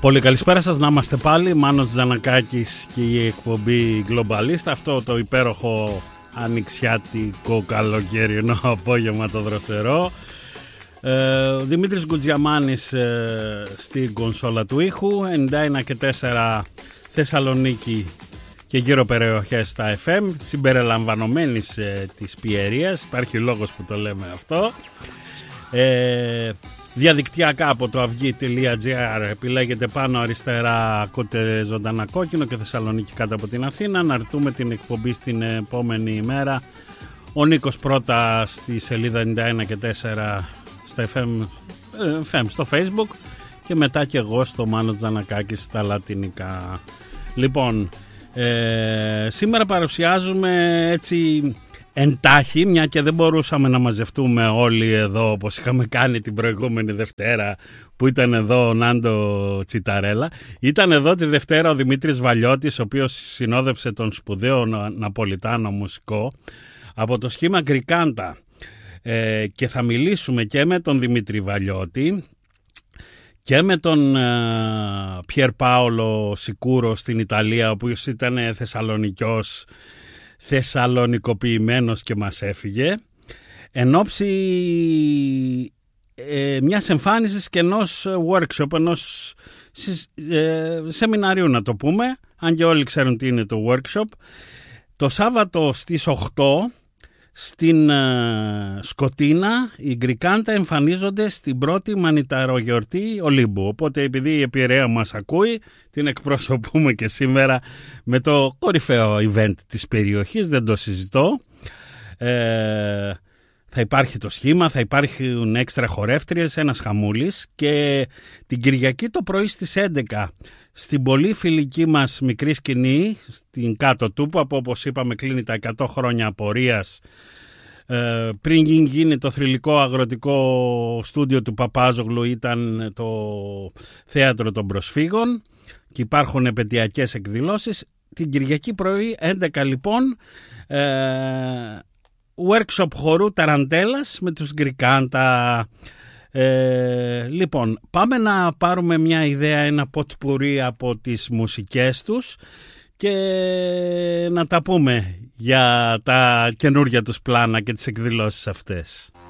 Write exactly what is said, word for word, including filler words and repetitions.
Πολύ καλησπέρα σας, να είμαστε πάλι. Μάνος Τζανακάκης και η εκπομπή Globalist. Αυτό το υπέροχο ανοιξιάτικο καλοκαιρινό απόγευμα το δροσερό. ε, Ο Δημήτρης Γκουτζιαμάνης ε, στην κονσόλα του ήχου. ενενήντα ένα και τέσσερα Θεσσαλονίκη και γύρω περιοχές στα εφ εμ, συμπεριλαμβανομένης ε, της Πιερίας. Υπάρχει λόγος που το λέμε αυτό. ε, Διαδικτυακά από το αυγή τελεία τζι άρ επιλέγετε πάνω αριστερά, ακούτε Ζωντανά Κόκκινο και Θεσσαλονίκη κάτω από την Αθήνα. Να αρτούμε την εκπομπή στην επόμενη ημέρα. Ο Νίκος πρώτα στη σελίδα ενενήντα ένα και τέσσερα στα εφ εμ, εφ εμ στο Facebook και μετά και εγώ στο Μάνο Τζανακάκη στα λατινικά. Λοιπόν, ε, σήμερα παρουσιάζουμε έτσι εντάχει, μια και δεν μπορούσαμε να μαζευτούμε όλοι εδώ όπως είχαμε κάνει την προηγούμενη Δευτέρα που ήταν εδώ ο Νάντο Τσιταρέλα. Ήταν εδώ τη Δευτέρα ο Δημήτρης Βαλιώτης, ο οποίος συνόδευσε τον σπουδαίο Ναπολιτάνο μουσικό από το σχήμα Γκρικάντα, ε, και θα μιλήσουμε και με τον Δημήτρη Βαλιώτη και με τον ε, Πιέρ Πάολο Σικούρο στην Ιταλία, ο οποίος ήταν Θεσσαλονικιός, θεσσαλονικοποιημένος και μας έφυγε, εν ώψη ε, μιας εμφάνισης και ενός workshop, ενός ε, σεμιναρίου να το πούμε, αν και όλοι ξέρουν τι είναι το workshop. Το Σάββατο στις οκτώ στην ε, Σκοτίνα οι Γκρικάντα εμφανίζονται στην πρώτη μανιταρογιορτή Ολύμπου. Οπότε επειδή η Πειραιά μας ακούει, την εκπροσωπούμε και σήμερα με το κορυφαίο event της περιοχής, δεν το συζητώ. Ε, θα υπάρχει το σχήμα, θα υπάρχουν έξτρα χορεύτριες, ένας χαμούλης, και την Κυριακή το πρωί στις έντεκα στην πολύ φιλική μας μικρή σκηνή, στην Κάτω Τούπο, που όπως είπαμε κλείνει τα εκατό χρόνια απορίας, ε, πριν γίνει το θρυλικό αγροτικό στούντιο του Παπάζογλου, ήταν το θέατρο των προσφύγων και υπάρχουν επαιτειακές εκδηλώσεις. Την Κυριακή πρωί έντεκα λοιπόν, ε, workshop χορού Ταραντέλας με τους Γκρικάντα. Ε, λοιπόν, πάμε να πάρουμε μια ιδέα, ένα ποτπουρί από τις μουσικές τους και να τα πούμε για τα καινούργια τους πλάνα και τις εκδηλώσεις αυτές.